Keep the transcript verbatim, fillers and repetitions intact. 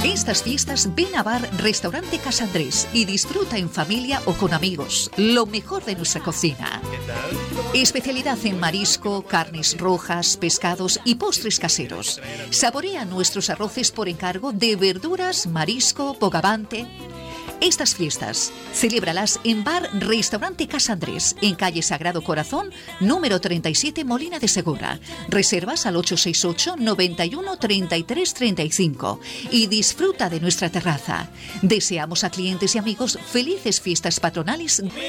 Estas fiestas ven a Bar Restaurante Casa Andrés y disfruta en familia o con amigos lo mejor de nuestra cocina. Especialidad en marisco, carnes rojas, pescados y postres caseros. Saborea nuestros arroces por encargo de verduras, marisco, bogavante. Estas fiestas, celébralas en Bar Restaurante Casa Andrés, en calle Sagrado Corazón, número treinta y siete, Molina de Segura. Reservas al ocho seis ocho, noventa y uno, treinta y tres, treinta y cinco y disfruta de nuestra terraza. Deseamos a clientes y amigos felices fiestas patronales.